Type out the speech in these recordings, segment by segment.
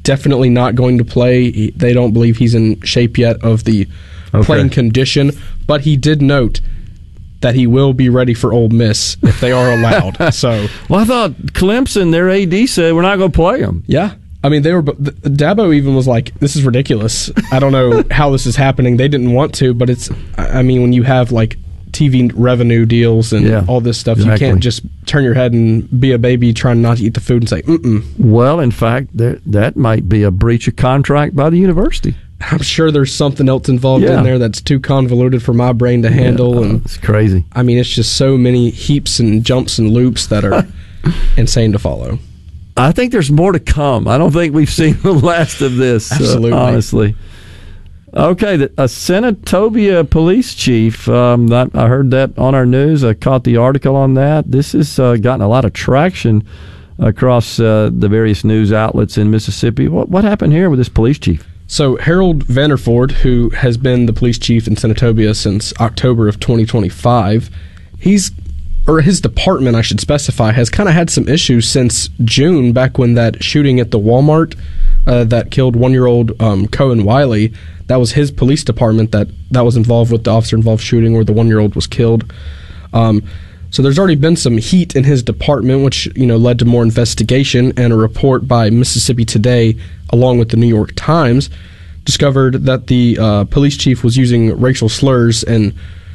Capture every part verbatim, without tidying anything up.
definitely not going to play. He, they don't believe he's in shape yet of the okay. playing condition, but he did note that he will be ready for Ole Miss if they are allowed. So, well, I thought Clemson, their A D said we're not going to play him. Yeah. I mean, they were. Dabo even was like, "This is ridiculous. I don't know how this is happening." They didn't want to, but it's. I mean, when you have like T V revenue deals and yeah, all this stuff, exactly. you can't just turn your head and be a baby trying not to eat the food and say, "Mm-mm." Well, in fact, there, that might be a breach of contract by the university. I'm sure there's something else involved yeah. in there that's too convoluted for my brain to handle. Yeah, and it's crazy. I mean, it's just so many heaps and jumps and loops that are insane to follow. I think there's more to come. I don't think we've seen the last of this, Absolutely. Uh, honestly. Okay, the, a Senatobia police chief, um, that, I heard that on our news. I caught the article on that. This has uh, gotten a lot of traction across uh, the various news outlets in Mississippi. What, what happened here with this police chief? So Harold Vanderford, who has been the police chief in Senatobia since October of twenty twenty-five, he's or his department, I should specify, has kind of had some issues since June, back when that shooting at the Walmart uh, that killed one-year-old um, Cohen Wiley, that was his police department that, that was involved with the officer-involved shooting where the one-year-old was killed. Um, so there's already been some heat in his department, which you know led to more investigation, and a report by Mississippi Today, along with the New York Times, discovered that the uh, police chief was using racial slurs and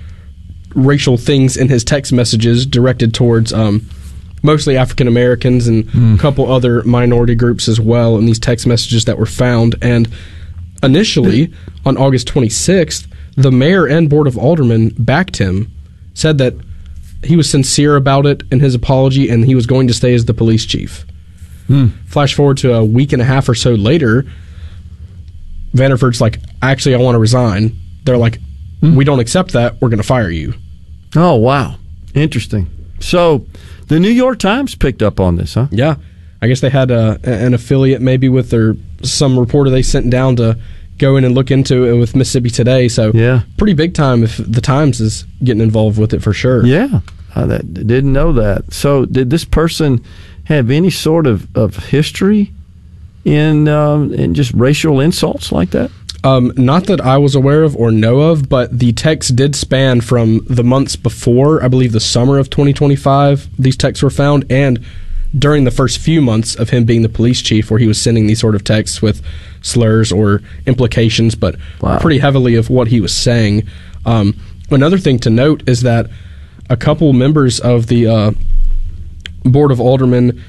racial things in his text messages directed towards um, mostly African Americans and mm. a couple other minority groups as well in these text messages that were found. And initially, on August twenty-sixth, the mayor and board of aldermen backed him, said that he was sincere about it in his apology and he was going to stay as the police chief. Mm. Flash forward to a week and a half or so later, Vanderford's like, actually, I want to resign. They're like, mm. we don't accept that. We're going to fire you. Oh, wow. Interesting. So the New York Times picked up on this, huh? Yeah. I guess they had a, an affiliate maybe with their some reporter they sent down to go in and look into it with Mississippi Today. So yeah. pretty big time if the Times is getting involved with it for sure. Yeah. I that, didn't know that. So did this person have any sort of, of history in um, in just racial insults like that? Um, not that I was aware of or know of, but the texts did span from the months before, I believe the summer of twenty twenty-five, these texts were found, and during the first few months of him being the police chief, where he was sending these sort of texts with slurs or implications, but wow. pretty heavily of what he was saying. Um, another thing to note is that a couple members of the uh, Board of Aldermen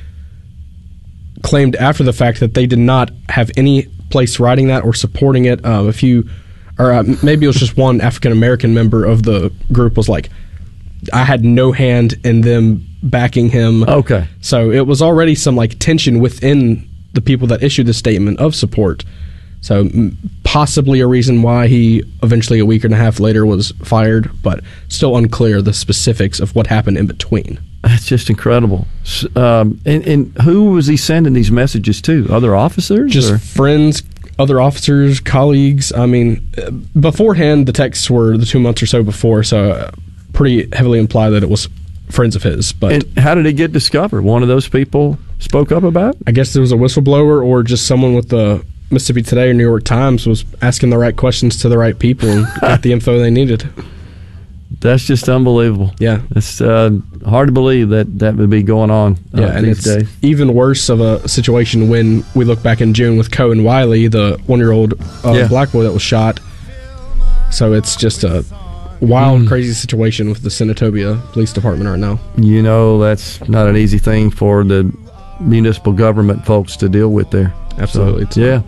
claimed after the fact that they did not have any place writing that or supporting it. Uh, a few, or uh, maybe it was just one African-American member of the group was like, I had no hand in them backing him. Okay. So it was already some like tension within the people that issued the statement of support. So possibly a reason why he eventually a week and a half later was fired, but still unclear the specifics of what happened in between. That's just incredible. Um, and, and who was he sending these messages to? Other officers? Just or? friends, other officers, colleagues. I mean, beforehand, the texts were the two months or so before, so pretty heavily imply that it was friends of his. But and how did it get discovered? One of those people spoke up about it? I guess there was a whistleblower or just someone with the Mississippi Today or New York Times was asking the right questions to the right people and got the info they needed. That's just unbelievable. Yeah. It's uh, hard to believe that that would be going on uh, yeah, and these it's days. Even worse of a situation when we look back in June with Cohen Wiley, the one-year-old uh, yeah. black boy that was shot. So it's just a wild, mm. crazy situation with the Senatobia Police Department right now. You know, that's not an easy thing for the municipal government folks to deal with there. Absolutely. So, yeah.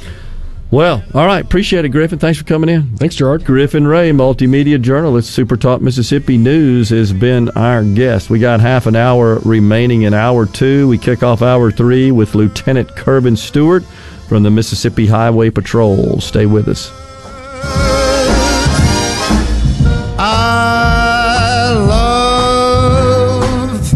Well, all right. Appreciate it, Griffin. Thanks for coming in. Thanks, Gerard. Griffin Ray, multimedia journalist, Super Talk Mississippi News, has been our guest. We got half an hour remaining in hour two. We kick off hour three with Lieutenant Kirby Stewart from the Mississippi Highway Patrol. Stay with us. I love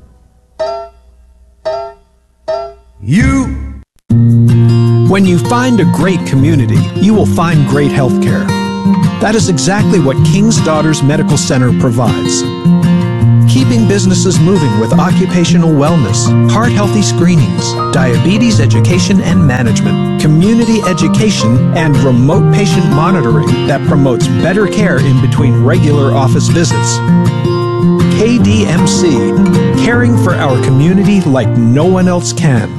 you. When you find a great community, you will find great health care. That is exactly what King's Daughters Medical Center provides. keeping businesses moving with occupational wellness, heart-healthy screenings, diabetes education and management, community education, and remote patient monitoring that promotes better care in between regular office visits. K D M C, caring for our community like no one else can.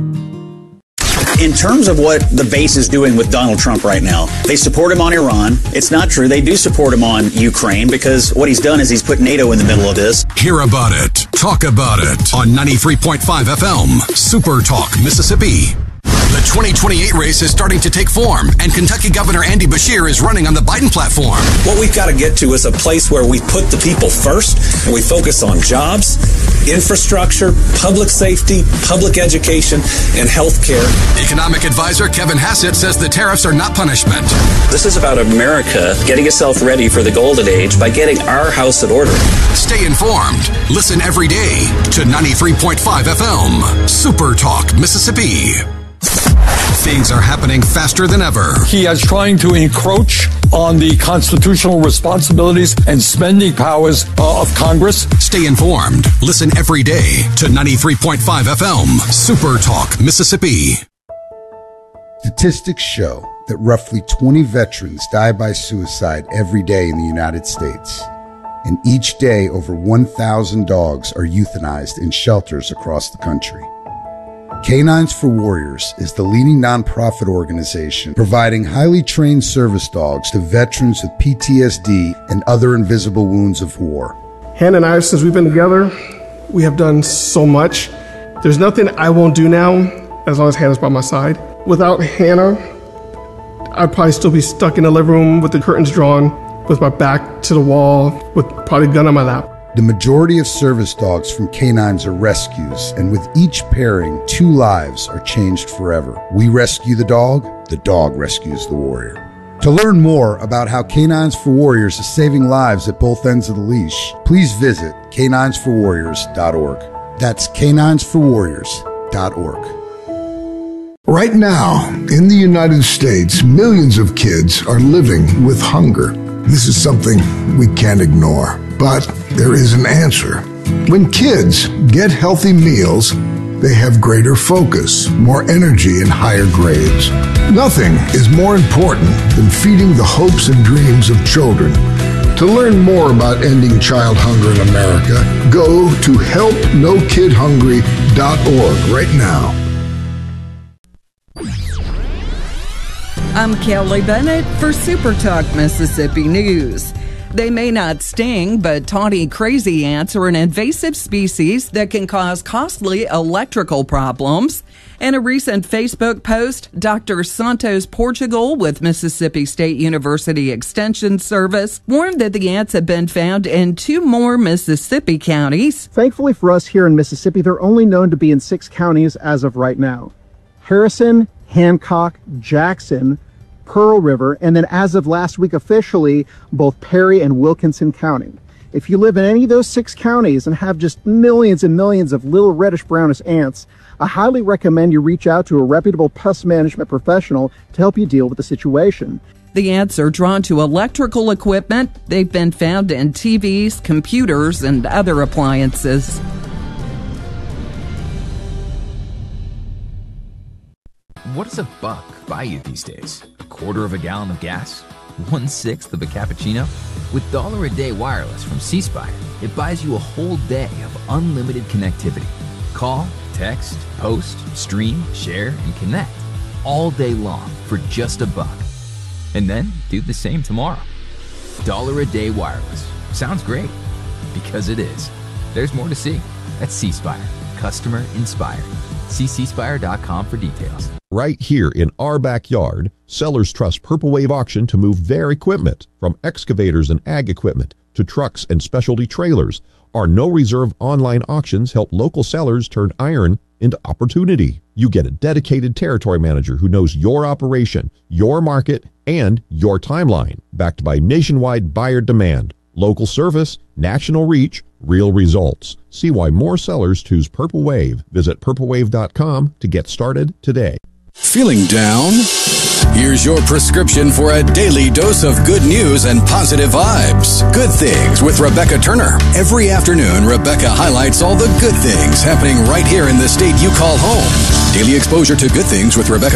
In terms of what the base is doing with Donald Trump right now, they support him on Iran. It's not true. They do support him on Ukraine because what he's done is he's put NATO in the middle of this. Hear about it. Talk about it on ninety-three point five F M, Super Talk, Mississippi. The twenty twenty-eight race is starting to take form, and Kentucky Governor Andy Beshear is running on the Biden platform. What we've got to get to is a place where we put the people first, and we focus on jobs, infrastructure, public safety, public education, and health care. Economic advisor Kevin Hassett says the tariffs are not punishment. This is about America getting itself ready for the golden age by getting our house in order. Stay informed. Listen every day to ninety-three point five F M, Super Talk, Mississippi. Things are happening faster than ever. He is trying to encroach on the constitutional responsibilities and spending powers uh, of Congress. Stay informed. Listen every day to ninety-three point five F M, Super Talk, Mississippi. Statistics show that roughly twenty veterans die by suicide every day in the United States. And each day, over one thousand dogs are euthanized in shelters across the country. Canines for Warriors is the leading nonprofit organization providing highly trained service dogs to veterans with P T S D and other invisible wounds of war. Hannah and I, since we've been together, we have done so much. There's nothing I won't do now as long as Hannah's by my side. Without Hannah, I'd probably still be stuck in the living room with the curtains drawn, with my back to the wall, with probably a gun on my lap. The majority of service dogs from Canines are rescues, and with each pairing, two lives are changed forever. We rescue the dog, the dog rescues the warrior. To learn more about how Canines for Warriors is saving lives at both ends of the leash, please visit canines for warriors dot org. That's canines for warriors dot org. Right now, in the United States, millions of kids are living with hunger. This is something we can't ignore. But there is an answer. When kids get healthy meals, they have greater focus, more energy, and higher grades. Nothing is more important than feeding the hopes and dreams of children. To learn more about ending child hunger in America, go to help no kid hungry dot org right now. I'm Kelly Bennett for Super Talk Mississippi News. They may not sting, but tawny crazy ants are an invasive species that can cause costly electrical problems. In a recent Facebook post, Doctor Santos Portugal with Mississippi State University Extension Service warned that the ants have been found in two more Mississippi counties. Thankfully for us here in Mississippi, they're only known to be in six counties as of right now. Harrison, Hancock, Jackson, Pearl River, and then as of last week officially, both Perry and Wilkinson County. If you live in any of those six counties and have just millions and millions of little reddish brownish ants, I highly recommend you reach out to a reputable pest management professional to help you deal with the situation. The ants are drawn to electrical equipment. They've been found in T Vs, computers, and other appliances. What does a buck buy you these days? A quarter of a gallon of gas? One-sixth of a cappuccino? With Dollar a Day Wireless from C Spire, it buys you a whole day of unlimited connectivity. Call, text, post, stream, share, and connect all day long for just a buck. And then do the same tomorrow. Dollar a Day Wireless. Sounds great. Because it is. There's more to see. That's C Spire. Customer inspired. See c spire dot com for details. Right here in our backyard, sellers trust Purple Wave Auction to move their equipment, from excavators and ag equipment to trucks and specialty trailers. Our no-reserve online auctions help local sellers turn iron into opportunity. You get a dedicated territory manager who knows your operation, your market, and your timeline, backed by nationwide buyer demand, local service, national reach, real results. See why more sellers choose Purple Wave. Visit purple wave dot com to get started today. Feeling down? Here's your prescription for a daily dose of good news and positive vibes. Good Things with Rebecca Turner. Every afternoon, Rebecca highlights all the good things happening right here in the state you call home. Daily exposure to Good Things with Rebecca